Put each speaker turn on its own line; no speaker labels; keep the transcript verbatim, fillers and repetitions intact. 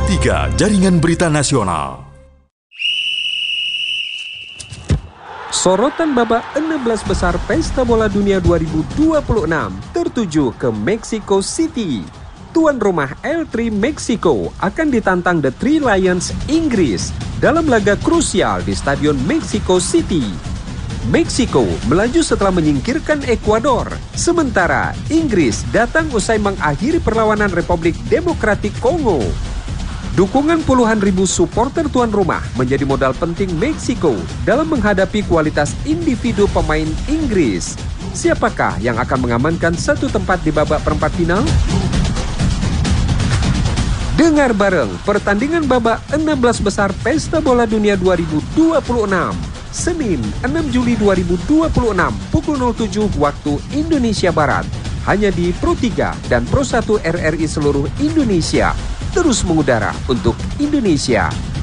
tiga Jaringan Berita Nasional.
Sorotan babak enam belas besar Pesta Bola Dunia dua ribu dua puluh enam tertuju ke Mexico City. Tuan rumah L tiga Meksiko akan ditantang The Three Lions Inggris dalam laga krusial di Stadion Mexico City. Meksiko melaju setelah menyingkirkan Ekuador, sementara Inggris datang usai mengakhiri perlawanan Republik Demokratik Kongo. Dukungan puluhan ribu supporter tuan rumah menjadi modal penting Meksiko dalam menghadapi kualitas individu pemain Inggris. Siapakah yang akan mengamankan satu tempat di babak perempat final? Dengar bareng pertandingan babak enam belas besar Pesta Bola Dunia dua ribu dua puluh enam. Senin enam Juli dua ribu dua puluh enam pukul nol tujuh waktu Indonesia Barat. Hanya di Pro tiga dan Pro satu R R I seluruh Indonesia. Terus mengudara untuk Indonesia.